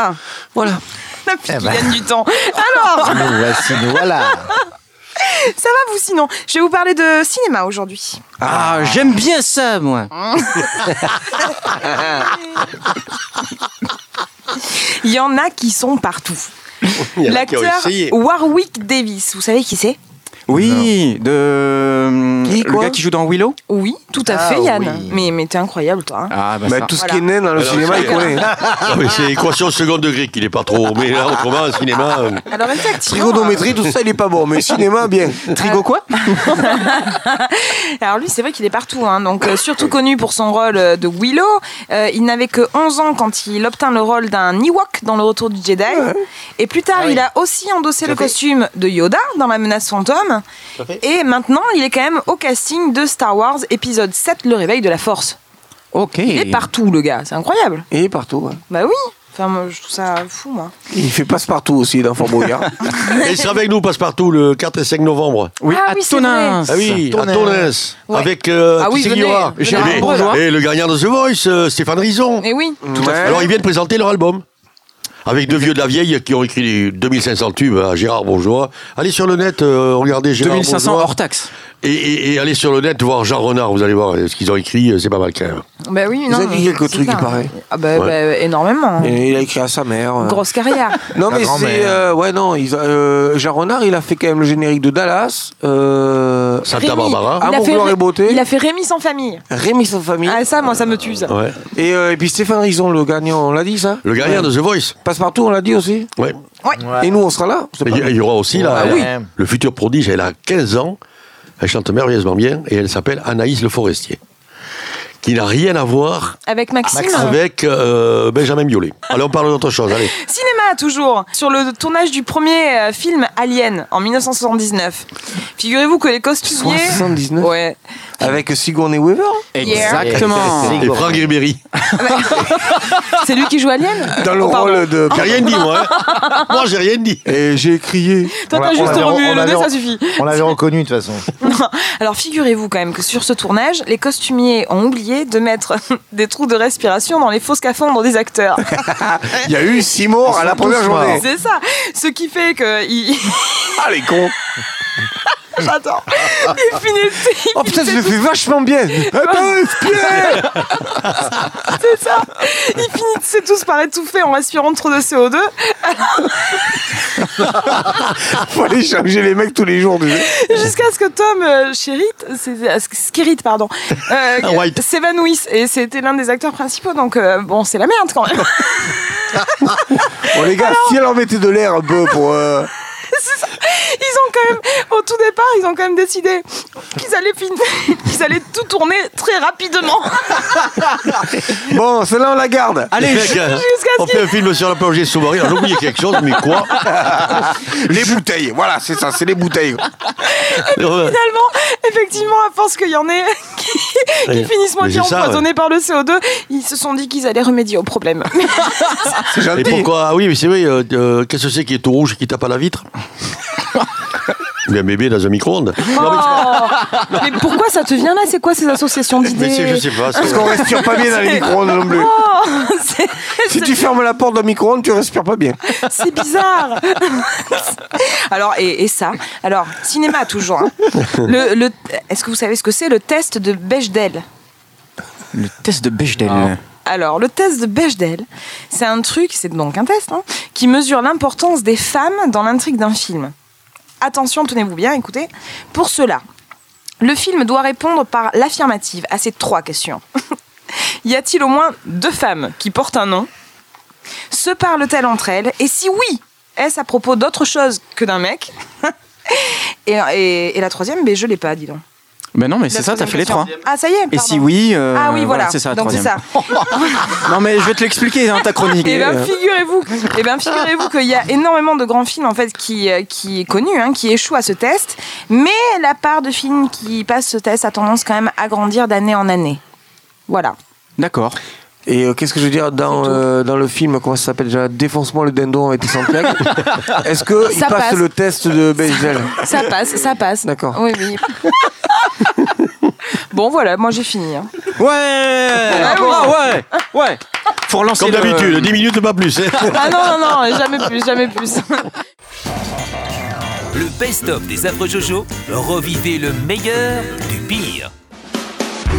Voilà. La fille qui gagne du temps. Alors, Nous voilà. ça va vous sinon? Je vais vous parler de cinéma aujourd'hui. Ah, j'aime bien ça, moi. Il y en a qui sont partout. Il y en a qui ont L'acteur essayé. Warwick Davis, vous savez qui c'est? Oui, le quoi gars qui joue dans Willow. Oui, tout à fait, Yann. Mais t'es incroyable, toi. Hein. Ah, bah Bah, ça. tout ce qui est nain dans le cinéma, il connaît. Ah, mais c'est équation second degré qu'il est pas trop. Mais là, autrement, un cinéma. Alors effectivement. Trigonométrie, tout ça, il est pas bon. Mais cinéma, bien. Trigo quoi? Alors lui, c'est vrai qu'il est partout, hein. Donc surtout connu pour son rôle de Willow. Il n'avait que 11 ans quand il obtint le rôle d'un Ewok dans Le Retour du Jedi. Et plus tard, il a aussi endossé le costume de Yoda dans La Menace Fantôme. Et maintenant, il est quand même au casting de Star Wars épisode 7, Le Réveil de la Force. Ok. Il est partout, le gars, c'est incroyable. Il est partout. Ouais. Bah oui. Enfin, moi, je trouve ça fou, moi. Il fait passe-partout aussi dans Fort Boyard. Et il sera avec nous, passe-partout, le 4 et 5 novembre. Oui, Ah à oui, c'est Tonins. vrai. Ah oui, à Tonnes. Tonnes. Ouais. Avec Ah oui, qui c'est qu'il y venez, aura venez. Gérard Et- Bourgeois. Et le gagnant de The Voice, Stéphane Rison. Et oui. Alors, ils viennent présenter leur album. Avec deux vieux de la vieille qui ont écrit les 2500 tubes à Gérard Bourgeois. Allez sur le net, regardez Gérard 2500 Bourgeois. hors taxe. Et allez sur le net voir Jean Renard, vous allez voir ce qu'ils ont écrit, c'est pas mal quand même. Bah oui, Ils non. ont écrit mais quelques c'est trucs, ça. il paraît. Ah bah, énormément. Et il a écrit à sa mère. Grosse carrière. Non, La mais grand-mère. c'est. Ouais, non. Jean Renard, il a fait quand même le générique de Dallas. Santa Barbara. Il a Amour, fait gloire et beauté. Il a fait Rémi sans famille. Rémi sans famille. Ah ça, moi, ça me tue, ça. Ouais. Et puis Stéphane Rison, le gagnant, on l'a dit ça? Le gagnant de The Voice. Passe-partout, on l'a dit aussi. Ouais. Et nous, on sera là. C'est Et pas- il y aura aussi là, Ah oui. le futur prodige, elle a 15 ans, elle chante merveilleusement bien et elle s'appelle Anaïs Le Forestier, qui n'a rien à voir Avec Maxime. avec Benjamin Biolay. Allez, on parle d'autre chose, allez. Cinéma, toujours. Sur le tournage du premier film Alien, en 1979. Figurez-vous que les costumiers... 79. Ouais. Avec Sigourney Weaver. Exactement. Et Franck Ribéry. C'est lui qui joue Alien? Dans le Oh, pardon. rôle de. J'ai rien dit, moi. Hein. Moi, j'ai rien dit. Et j'ai crié. Toi, t'as On juste l'avait- remué on le nez, l'avait- ça suffit. On l'avait reconnu de toute façon. Alors, figurez-vous quand même que sur ce tournage, les costumiers ont oublié de mettre des trous de respiration dans les faux scaphandres des acteurs. Il y a eu 6 morts à la première tous journée. morts. C'est ça. Ce qui fait que... Ah, les cons. J'adore. Il finissait... Oh putain, je le fais vachement bien. Eh ben, Pierre. C'est ça. Ils finissaient tous par étouffer en respirant trop de CO2. Faut aller changer les mecs tous les jours. Jusqu'à ce que Tom Skerritt, pardon, White. s'évanouisse. Et c'était l'un des acteurs principaux. Donc, bon, c'est la merde quand même. Bon, les gars, si elle en mettait de l'air un peu pour. Ils ont quand même, au tout départ, ils ont quand même décidé qu'ils allaient tout tourner très rapidement. Bon, celle-là, on la garde. Allez, Les mecs, on fait un film sur la plongée sous-marine, on a oublié quelque chose, mais quoi? Les bouteilles. Voilà, c'est ça, c'est les bouteilles. Finalement, effectivement, à force qu'il y en ait qui Ouais. finissent moitié Mais c'est ça, empoisonnés par le CO2, ils se sont dit qu'ils allaient remédier au problème. C'est Et gentil. pourquoi? Ah oui, mais c'est vrai, qu'est-ce que c'est qui est tout rouge et qui tape à la vitre? Mais un bébé dans un micro-ondes. Non, Mais pourquoi ça te vient là? C'est quoi ces associations mais d'idées? je sais pas. Parce qu'on respire pas bien dans les micro-ondes non plus. Oh, c'est- Si tu fermes la porte d'un micro-ondes, tu respires pas bien. C'est bizarre. Alors, et ça, alors, cinéma toujours. Hein. Est-ce que vous savez ce que c'est le test de Bechdel? le test de Bechdel. Alors, le test de Bechdel, c'est un truc, c'est donc un test, hein, qui mesure l'importance des femmes dans l'intrigue d'un film. Attention, tenez-vous bien, écoutez. Pour cela, le film doit répondre par l'affirmative à ces 3 questions. Y a-t-il au moins 2 femmes qui portent un nom? Se parlent-elles entre elles? Et si oui, est-ce à propos d'autre chose que d'un mec? et la 3e, ben, je l'ai pas, dis donc. Ben non, mais La c'est ça, t'as 3e fait les question. 3. Ah, ça y est, Et pardon. si oui, Ah oui, voilà. c'est ça, la Donc c'est 3e. ça. Non, mais je vais te l'expliquer dans ta chronique. Eh bien, figurez-vous qu'il y a énormément de grands films en fait qui est connu, hein, qui échouent à ce test, mais la part de films qui passent ce test a tendance quand même à grandir d'année en année. Voilà. D'accord. Et qu'est-ce que je veux dire dans le film, comment ça s'appelle déjà, Défonce-moi le dindon avec Santiago. Est-ce qu'il Ça passe passe. le test de Bechdel? Ça passe. D'accord. Oui, oui. Bon, voilà, moi j'ai fini. Hein. Ouais. oui. Ouais. Faut relancer Comme d'habitude, 10 minutes, pas plus. Ah non, jamais plus, jamais plus. Le best-of des affreux Jojo, revivez le meilleur du pire.